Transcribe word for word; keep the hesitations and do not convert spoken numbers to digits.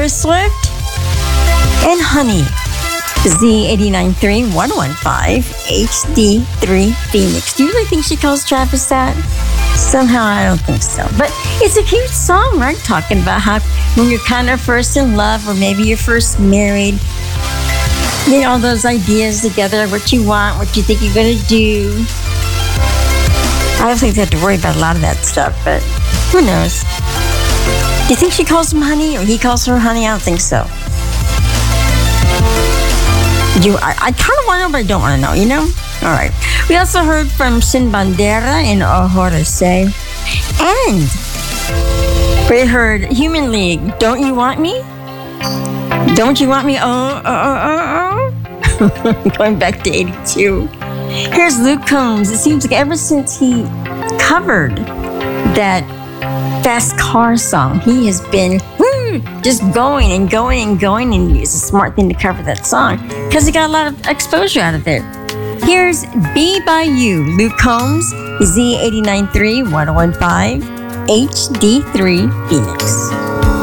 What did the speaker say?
Taylor Swift and Honey. Z eight nine three one one five H D three Phoenix. Do you really think she calls Travis that? Somehow I don't think so. But it's a cute song, right? Talking about how when you're kind of first in love, or maybe you're first married, you know, all those ideas together, what you want, what you think you're going to do. I don't think they have to worry about a lot of that stuff, but who knows? Do you think she calls him honey, or he calls her honey? I don't think so. You, I, I kind of want to know, but I don't want to know, you know? All right. We also heard from Sin Bandera in Ohorese. And we heard Human League, Don't You Want Me? Don't You Want Me? Oh, oh, oh, oh. Going back to eighty-two. Here's Luke Combs. It seems like ever since he covered that Fast Car song, he has been woo, just going and going and going, and it's a smart thing to cover that song because he got a lot of exposure out of it. Here's Be By You, Luke Combs, Z eight nine three one one five H D three Phoenix.